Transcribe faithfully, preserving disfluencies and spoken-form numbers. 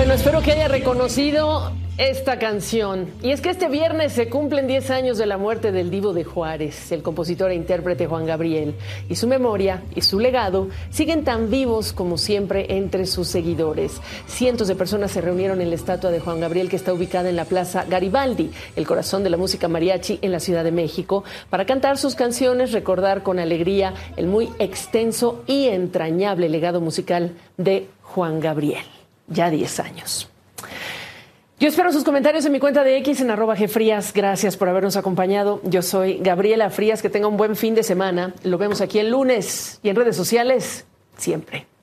Bueno, espero que haya reconocido esta canción. Y es que este viernes se cumplen diez años de la muerte del Divo de Juárez, el compositor e intérprete Juan Gabriel. Y su memoria y su legado siguen tan vivos como siempre entre sus seguidores. Cientos de personas se reunieron en la estatua de Juan Gabriel, que está ubicada en la Plaza Garibaldi, el corazón de la música mariachi en la Ciudad de México, para cantar sus canciones, recordar con alegría el muy extenso y entrañable legado musical de Juan Gabriel. Ya diez años. Yo espero sus comentarios en mi cuenta de X en arroba Gfrías. Gracias por habernos acompañado. Yo soy Gabriela Frías. Que tenga un buen fin de semana. Lo vemos aquí el lunes y en redes sociales siempre.